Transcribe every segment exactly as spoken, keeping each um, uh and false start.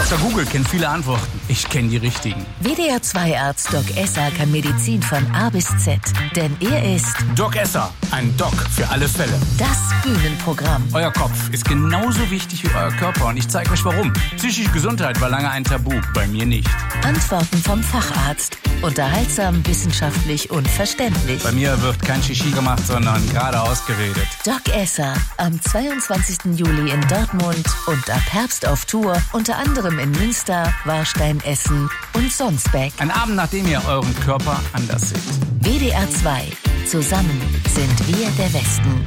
Doktor Google kennt viele Antworten. Ich kenne die richtigen. W D R zwei Arzt Doc Esser kann Medizin von A bis Z. Denn er ist Doc Esser, ein Doc für alle Fälle. Das Bühnenprogramm. Euer Kopf ist genauso wichtig wie euer Körper und ich zeige euch warum. Psychische Gesundheit war lange ein Tabu, bei mir nicht. Antworten vom Facharzt. Unterhaltsam, wissenschaftlich und verständlich. Bei mir wird kein Shishi gemacht, sondern geradeaus geredet. Doc Esser am zweiundzwanzigsten Juli in Dortmund und ab Herbst auf Tour, unter anderem in Münster, Warstein, Essen und Sonsbeck. Ein Abend, nachdem ihr euren Körper anders seht. W D R zwei. Zusammen sind wir der Westen.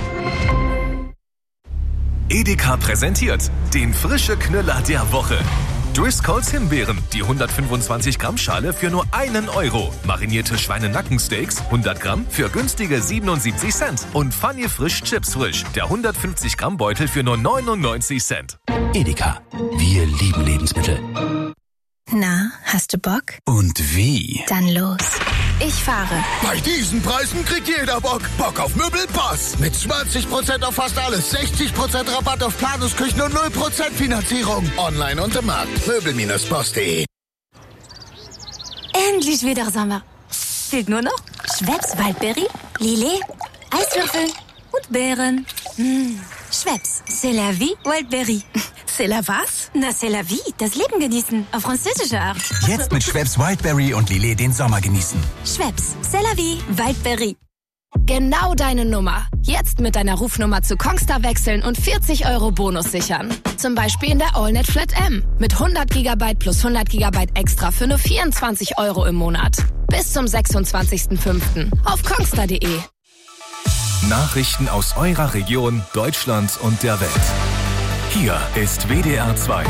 Edeka präsentiert den frische Knüller der Woche. Driscolls Himbeeren, die hundertfünfundzwanzig Gramm Schale für nur einen Euro. Marinierte Schweinenackensteaks, hundert Gramm für günstige siebenundsiebzig Cent. Und Funny Frisch Chips Frisch, der hundertfünfzig Gramm Beutel für nur neunundneunzig Cent. Edeka, wir lieben Lebensmittel. Na, hast du Bock? Und wie? Dann los. Ich fahre. Bei diesen Preisen kriegt jeder Bock. Bock auf Möbelpass. Mit zwanzig Prozent auf fast alles, sechzig Prozent Rabatt auf Planungsküchen und null Prozent Finanzierung. Online und im Markt. Möbel Post punkt de. Endlich wieder Sommer. Fehlt nur noch Schweppes Waldbeere, Lillet, Eiswürfel und Beeren. Mmh. Schweppes, c'est la vie, Wildberry. C'est la was? Na, c'est la vie, das Leben genießen, auf französische Art. Jetzt mit Schweppes Wildberry und Lillet den Sommer genießen. Schweppes, c'est la vie, Wildberry. Genau deine Nummer. Jetzt mit deiner Rufnummer zu Kongstar wechseln und vierzig Euro Bonus sichern. Zum Beispiel in der AllNet Flat M. Mit hundert Gigabyte plus hundert Gigabyte extra für nur vierundzwanzig Euro im Monat. Bis zum sechsundzwanzigsten fünften auf kongstar punkt de. Nachrichten aus eurer Region, Deutschland und der Welt. Hier ist W D R zwei.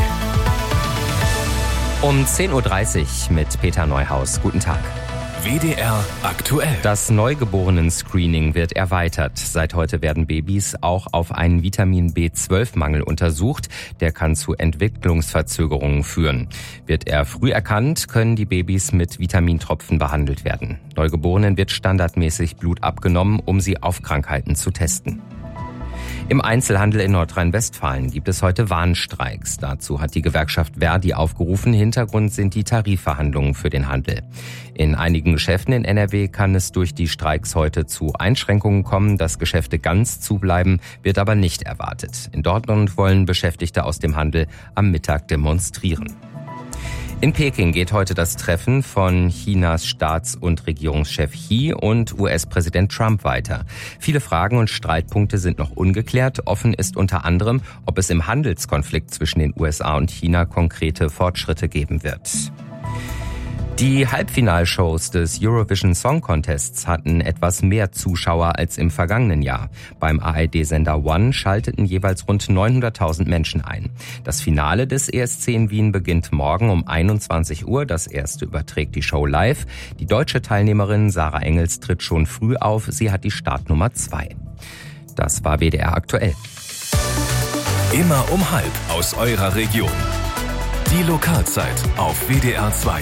Um zehn Uhr dreißig mit Peter Neuhaus. Guten Tag. W D R aktuell. Das Neugeborenen-Screening wird erweitert. Seit heute werden Babys auch auf einen Vitamin B zwölf Mangel untersucht. Der kann zu Entwicklungsverzögerungen führen. Wird er früh erkannt, können die Babys mit Vitamintropfen behandelt werden. Neugeborenen wird standardmäßig Blut abgenommen, um sie auf Krankheiten zu testen. Im Einzelhandel in Nordrhein-Westfalen gibt es heute Warnstreiks. Dazu hat die Gewerkschaft Verdi aufgerufen. Hintergrund sind die Tarifverhandlungen für den Handel. In einigen Geschäften in N R W kann es durch die Streiks heute zu Einschränkungen kommen. Dass Geschäfte ganz zubleiben, wird aber nicht erwartet. In Dortmund wollen Beschäftigte aus dem Handel am Mittag demonstrieren. In Peking geht heute das Treffen von Chinas Staats- und Regierungschef Xi und U S-Präsident Trump weiter. Viele Fragen und Streitpunkte sind noch ungeklärt. Offen ist unter anderem, ob es im Handelskonflikt zwischen den U S A und China konkrete Fortschritte geben wird. Die Halbfinalshows des Eurovision Song Contests hatten etwas mehr Zuschauer als im vergangenen Jahr. Beim A R D-Sender One schalteten jeweils rund neunhunderttausend Menschen ein. Das Finale des E S C in Wien beginnt morgen um einundzwanzig Uhr. Das erste überträgt die Show live. Die deutsche Teilnehmerin Sarah Engels tritt schon früh auf. Sie hat die Startnummer zwei. Das war W D R aktuell. Immer um halb aus eurer Region. Die Lokalzeit auf W D R zwei.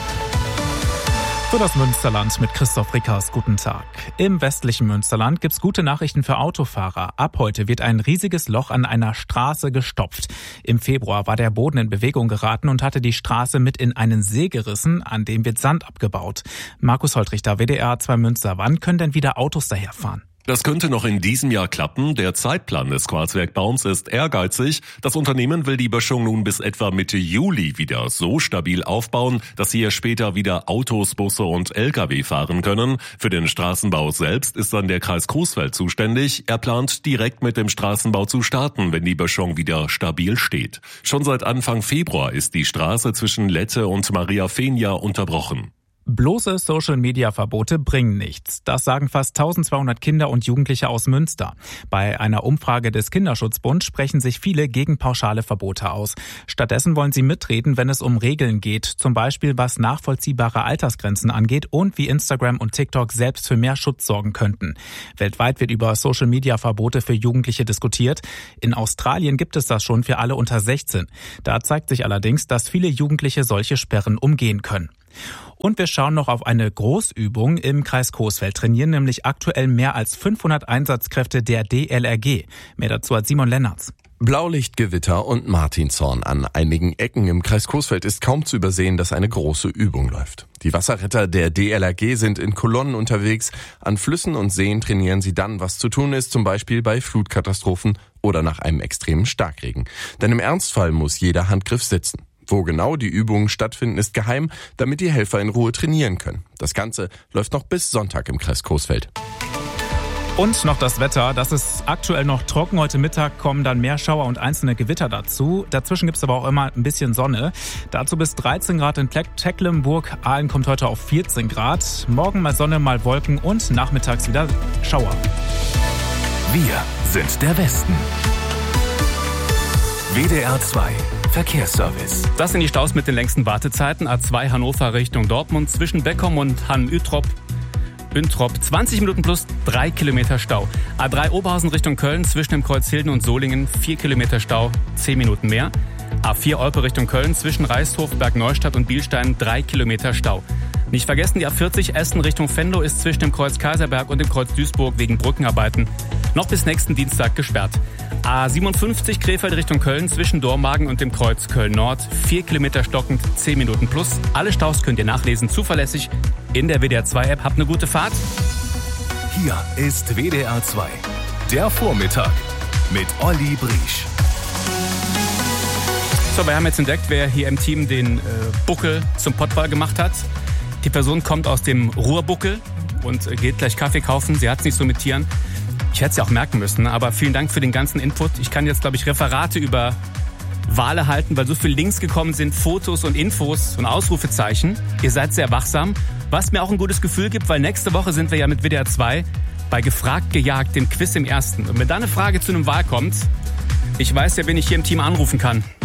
Für das Münsterland mit Christoph Rickers. Guten Tag. Im westlichen Münsterland gibt's gute Nachrichten für Autofahrer. Ab heute wird ein riesiges Loch an einer Straße gestopft. Im Februar war der Boden in Bewegung geraten und hatte die Straße mit in einen See gerissen, an dem wird Sand abgebaut. Markus Holtrichter, W D R zwei Münster. Wann können denn wieder Autos daherfahren? Das könnte noch in diesem Jahr klappen. Der Zeitplan des Quarzwerkbaus ist ehrgeizig. Das Unternehmen will die Böschung nun bis etwa Mitte Juli wieder so stabil aufbauen, dass hier später wieder Autos, Busse und L K W fahren können. Für den Straßenbau selbst ist dann der Kreis Coesfeld zuständig. Er plant direkt mit dem Straßenbau zu starten, wenn die Böschung wieder stabil steht. Schon seit Anfang Februar ist die Straße zwischen Lette und Mariafenia unterbrochen. Bloße Social-Media-Verbote bringen nichts. Das sagen fast eintausendzweihundert Kinder und Jugendliche aus Münster. Bei einer Umfrage des Kinderschutzbunds sprechen sich viele gegen pauschale Verbote aus. Stattdessen wollen sie mitreden, wenn es um Regeln geht. Zum Beispiel, was nachvollziehbare Altersgrenzen angeht und wie Instagram und TikTok selbst für mehr Schutz sorgen könnten. Weltweit wird über Social-Media-Verbote für Jugendliche diskutiert. In Australien gibt es das schon für alle unter sechzehn. Da zeigt sich allerdings, dass viele Jugendliche solche Sperren umgehen können. Und wir schauen noch auf eine Großübung. Im Kreis Coesfeld trainieren nämlich aktuell mehr als fünfhundert Einsatzkräfte der D L R G. Mehr dazu hat Simon Lennertz. Blaulichtgewitter und Martinshorn. An einigen Ecken im Kreis Coesfeld ist kaum zu übersehen, dass eine große Übung läuft. Die Wasserretter der D L R G sind in Kolonnen unterwegs. An Flüssen und Seen trainieren sie dann, was zu tun ist, zum Beispiel bei Flutkatastrophen oder nach einem extremen Starkregen. Denn im Ernstfall muss jeder Handgriff sitzen. Wo genau die Übungen stattfinden, ist geheim, damit die Helfer in Ruhe trainieren können. Das Ganze läuft noch bis Sonntag im Kreis Coesfeld. Und noch das Wetter. Das ist aktuell noch trocken. Heute Mittag kommen dann mehr Schauer und einzelne Gewitter dazu. Dazwischen gibt es aber auch immer ein bisschen Sonne. Dazu bis dreizehn Grad in Tecklenburg. Aalen kommt heute auf vierzehn Grad. Morgen mal Sonne, mal Wolken und nachmittags wieder Schauer. Wir sind der Westen. W D R zwei Verkehrsservice. Das sind die Staus mit den längsten Wartezeiten. A zwei Hannover Richtung Dortmund zwischen Beckum und Hamm-Ütrop. Üntrop, zwanzig Minuten plus drei Kilometer Stau. A drei Oberhausen Richtung Köln zwischen dem Kreuz Hilden und Solingen, vier Kilometer Stau, zehn Minuten mehr. A vier Olpe Richtung Köln zwischen Reishof, Bergneustadt und Bielstein, drei Kilometer Stau. Nicht vergessen, die A vierzig Essen Richtung Venlo ist zwischen dem Kreuz Kaiserberg und dem Kreuz Duisburg wegen Brückenarbeiten noch bis nächsten Dienstag gesperrt. A siebenundfünfzig Krefeld Richtung Köln zwischen Dormagen und dem Kreuz Köln-Nord, vier Kilometer stockend, zehn Minuten plus. Alle Staus könnt ihr nachlesen, zuverlässig in der W D R zwei App. Habt eine gute Fahrt. Hier ist W D R zwei, der Vormittag mit Olli Briesch. So, wir haben jetzt entdeckt, wer hier im Team den äh, Buckel zum Pottball gemacht hat. Die Person kommt aus dem Ruhrbuckel und äh, geht gleich Kaffee kaufen. Sie hat es nicht so mit Tieren. Ich hätte es ja auch merken müssen, aber vielen Dank für den ganzen Input. Ich kann jetzt, glaube ich, Referate über Wale halten, weil so viele Links gekommen sind, Fotos und Infos und Ausrufezeichen. Ihr seid sehr wachsam, was mir auch ein gutes Gefühl gibt, weil nächste Woche sind wir ja mit W D R zwei bei Gefragt, Gejagt, dem Quiz im Ersten. Und wenn da eine Frage zu einem Wal kommt, ich weiß ja, wen ich hier im Team anrufen kann.